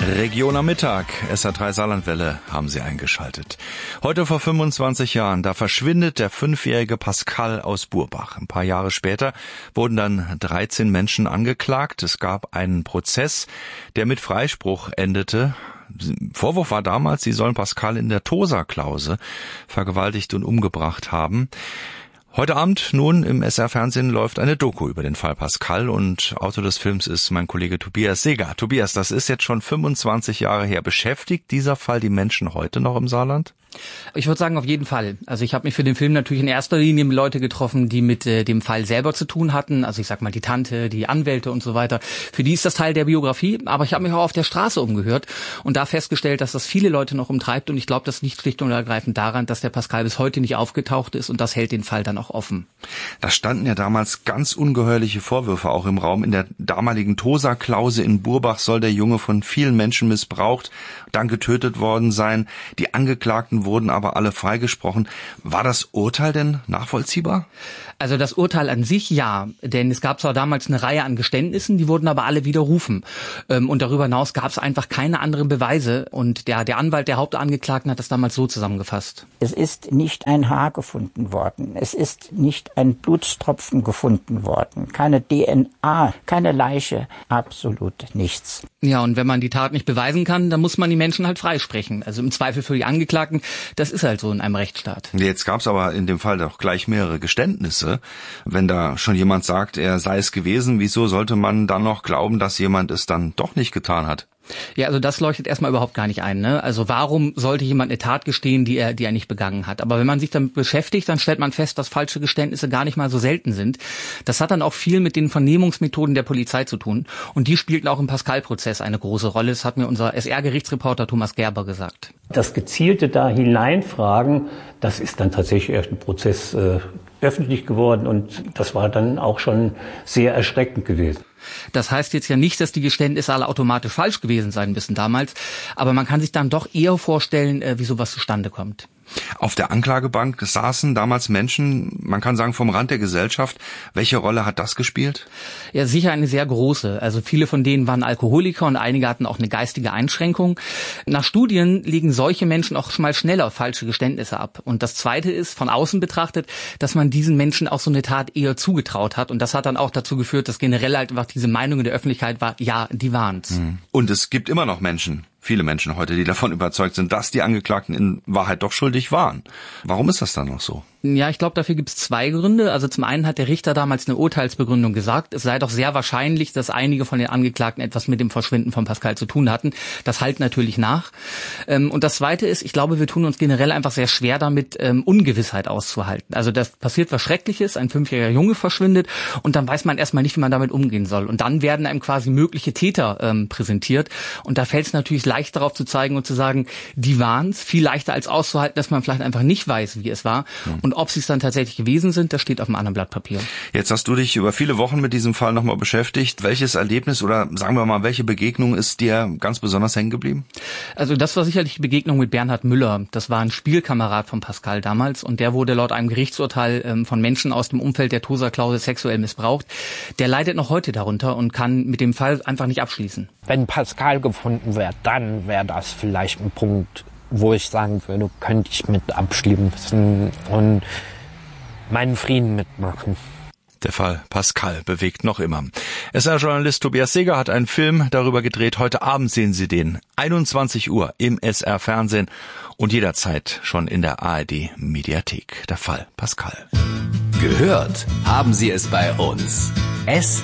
Region am Mittag, SR3 Saarlandwelle haben Sie eingeschaltet. Heute vor 25 Jahren, da verschwindet der 5-jährige Pascal aus Burbach. Ein paar Jahre später wurden dann 13 Menschen angeklagt. Es gab einen Prozess, der mit Freispruch endete. Vorwurf war damals, sie sollen Pascal in der Tosa-Klause vergewaltigt und umgebracht haben. Heute Abend nun im SR-Fernsehen läuft eine Doku über den Fall Pascal und Autor des Films ist mein Kollege Tobias Seeger. Tobias, das ist jetzt schon 25 Jahre her. Beschäftigt dieser Fall die Menschen heute noch im Saarland? Ich würde sagen, auf jeden Fall. Also ich habe mich für den Film natürlich in erster Linie mit Leute getroffen, die mit dem Fall selber zu tun hatten. Also ich sag mal die Tante, die Anwälte und so weiter. Für die ist das Teil der Biografie. Aber ich habe mich auch auf der Straße umgehört und da festgestellt, dass das viele Leute noch umtreibt. Und ich glaube, das liegt schlicht und ergreifend daran, dass der Pascal bis heute nicht aufgetaucht ist und das hält den Fall dann auch offen. Da standen ja damals ganz ungeheuerliche Vorwürfe auch im Raum. In der damaligen Tosa-Klause in Burbach soll der Junge von vielen Menschen missbraucht, dann getötet worden sein. Die Angeklagten wurden aber alle freigesprochen. War das Urteil denn nachvollziehbar? Also das Urteil an sich ja, denn es gab zwar damals eine Reihe an Geständnissen, die wurden aber alle widerrufen. Und darüber hinaus gab es einfach keine anderen Beweise. Und der Anwalt der Hauptangeklagten hat das damals so zusammengefasst. Es ist nicht ein Haar gefunden worden. Es ist nicht ein Blutstropfen gefunden worden. Keine DNA, keine Leiche, absolut nichts. Ja, und wenn man die Tat nicht beweisen kann, dann muss man die Menschen halt freisprechen. Also im Zweifel für die Angeklagten, das ist halt so in einem Rechtsstaat. Jetzt gab es aber in dem Fall doch gleich mehrere Geständnisse. Wenn da schon jemand sagt, er sei es gewesen, wieso sollte man dann noch glauben, dass jemand es dann doch nicht getan hat? Ja, also das leuchtet erstmal überhaupt gar nicht ein, ne? Also warum sollte jemand eine Tat gestehen, die er nicht begangen hat? Aber wenn man sich damit beschäftigt, dann stellt man fest, dass falsche Geständnisse gar nicht mal so selten sind. Das hat dann auch viel mit den Vernehmungsmethoden der Polizei zu tun. Und die spielten auch im Pascal-Prozess eine große Rolle. Das hat mir unser SR-Gerichtsreporter Thomas Gerber gesagt. Das gezielte da hineinfragen, das ist dann tatsächlich erst im Prozess öffentlich geworden. Und das war dann auch schon sehr erschreckend gewesen. Das heißt jetzt ja nicht, dass die Geständnisse alle automatisch falsch gewesen sein müssen damals, aber man kann sich dann doch eher vorstellen, wie sowas zustande kommt. Auf der Anklagebank saßen damals Menschen, man kann sagen, vom Rand der Gesellschaft. Welche Rolle hat das gespielt? Ja, sicher eine sehr große. Also viele von denen waren Alkoholiker und einige hatten auch eine geistige Einschränkung. Nach Studien legen solche Menschen auch mal schneller falsche Geständnisse ab. Und das Zweite ist, von außen betrachtet, dass man diesen Menschen auch so eine Tat eher zugetraut hat. Und das hat dann auch dazu geführt, dass generell halt einfach diese Meinung in der Öffentlichkeit war, ja, die waren's. Und es gibt immer noch viele Menschen heute, die davon überzeugt sind, dass die Angeklagten in Wahrheit doch schuldig waren. Warum ist das dann noch so? Ja, ich glaube, dafür gibt es zwei Gründe. Also zum einen hat der Richter damals eine Urteilsbegründung gesagt, es sei doch sehr wahrscheinlich, dass einige von den Angeklagten etwas mit dem Verschwinden von Pascal zu tun hatten. Das halt natürlich nach. Und das Zweite ist, ich glaube, wir tun uns generell einfach sehr schwer damit, Ungewissheit auszuhalten. Also das passiert was Schreckliches, ein 5-jähriger Junge verschwindet und dann weiß man erstmal nicht, wie man damit umgehen soll. Und dann werden einem quasi mögliche Täter präsentiert. Und da fällt es natürlich leicht darauf zu zeigen und zu sagen, die waren's. Viel leichter als auszuhalten, dass man vielleicht einfach nicht weiß, wie es war. Und ob sie es dann tatsächlich gewesen sind, das steht auf einem anderen Blatt Papier. Jetzt hast du dich über viele Wochen mit diesem Fall nochmal beschäftigt. Welches Erlebnis oder sagen wir mal, welche Begegnung ist dir ganz besonders hängen geblieben? Also das war sicherlich die Begegnung mit Bernhard Müller. Das war ein Spielkamerad von Pascal damals und der wurde laut einem Gerichtsurteil von Menschen aus dem Umfeld der Tosa-Klause sexuell missbraucht. Der leidet noch heute darunter und kann mit dem Fall einfach nicht abschließen. Wenn Pascal gefunden wird, dann wäre das vielleicht ein Punkt, wo ich sagen würde, könnte ich mit abschließen und meinen Frieden mitmachen. Der Fall Pascal bewegt noch immer. SR-Journalist Tobias Seeger hat einen Film darüber gedreht. Heute Abend sehen Sie den. 21 Uhr im SR-Fernsehen und jederzeit schon in der ARD-Mediathek. Der Fall Pascal. Gehört haben Sie es bei uns.